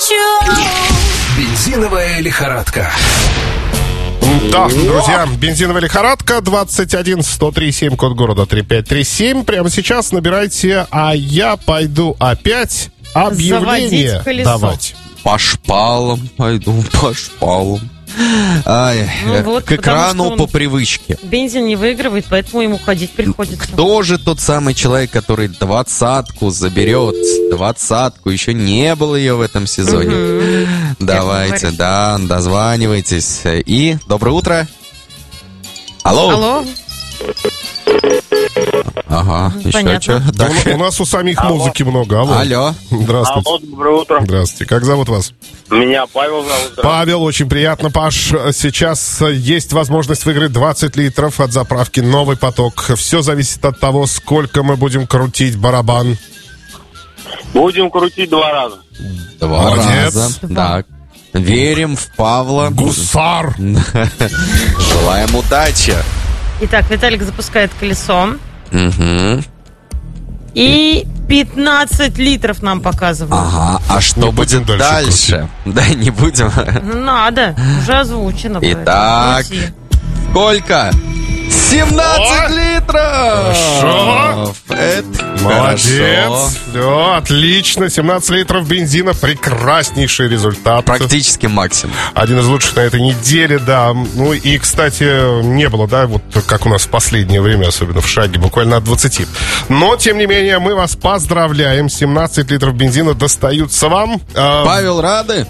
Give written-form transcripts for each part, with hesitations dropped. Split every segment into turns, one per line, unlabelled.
Бензиновая лихорадка.
Да, друзья, бензиновая лихорадка, 21-103-7, код города 3537. Прямо сейчас набирайте, а я пойду опять объявление давать.
По шпалам пойду, по шпалам. Вот, к экрану по привычке.
Бензин не выигрывает, поэтому ему ходить приходится.
Кто же тот самый человек, который 20-ку заберет? 20-ку, еще не было ее в этом сезоне. Давайте, да, дозванивайтесь. И доброе утро. Алло. Ага, еще что?
У нас у самих музыки много.
Алло.
Здравствуйте.
Алло, доброе утро.
Здравствуйте. Как зовут вас?
Меня Павел зовут.
Павел, очень приятно, Паш. Сейчас есть возможность выиграть 20 литров от заправки «Новый поток». Все зависит от того, сколько мы будем крутить барабан.
Будем крутить 2 раза.
2 раза. Так. Верим в Павла.
Гусар!
Желаем удачи.
Итак, Виталик запускает колесо.
Угу.
И 15 литров нам показывают.
Ага, а что будет дальше? Да, не будем.
Надо, уже озвучено.
Итак, сколько? 17 литров!
Хорошо. Молодец.
Хорошо.
Все, отлично. 17 литров бензина. Прекраснейший результат.
Практически максимум.
Один из лучших на этой неделе, да. Ну и, кстати, не было, да, вот как у нас в последнее время, особенно в шаге, буквально от 20. Но, тем не менее, мы вас поздравляем. 17 литров бензина достаются вам.
Павел, рады?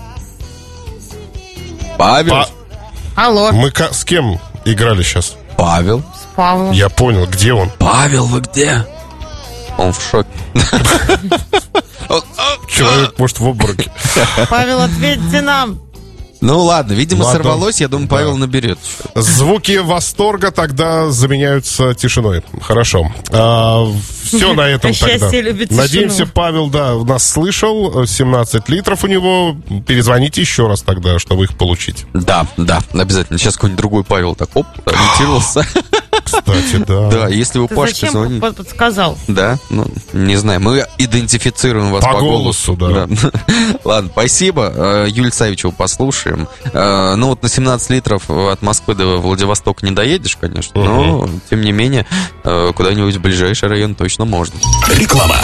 Павел?
Алло.
Мы с кем играли сейчас?
Павел.
С Павлом.
Я понял, где он?
Павел, вы где? Он в шоке.
Человек, может, в обмороке.
Павел, ответьте нам.
Ну ладно, видимо,
Ладно.
сорвалось. Я думаю, Павел наберет.
Звуки восторга тогда заменяются тишиной. Хорошо. Все на этом тогда.
Счастье любит тишину.
Надеемся, Павел, да, нас слышал. 17 литров у него. Перезвоните еще раз тогда, чтобы их получить.
Да, обязательно. Сейчас какой-нибудь другой Павел так, ориентировался.
Кстати, да.
Да, если вы
Ты
Пашке
зачем
звоните.
подсказал?
Да, ну, не знаю, мы идентифицируем вас
По голосу, да.
Ладно, спасибо. Юль Савичеву послушаем. Ну вот на 17 литров от Москвы до Владивостока не доедешь, конечно, но, тем не менее, куда-нибудь в ближайший район точно можно.
Реклама.